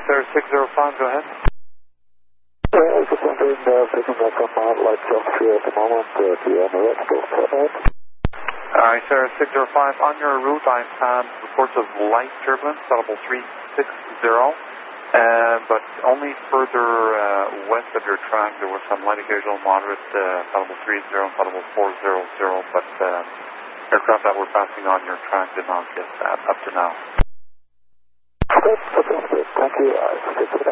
Sarah 605, go ahead. I was just wondering, picking up from Light Jump 3 at the moment, do you have a red still set out? Alright, Sarah 605, on your route I've had reports of light turbulence, audible 360, but only further west of your track there was some light occasional moderate, audible 30 and audible 400, but aircraft that were passing on your track did not get that up to now. Okay, that sounds good. Thank you.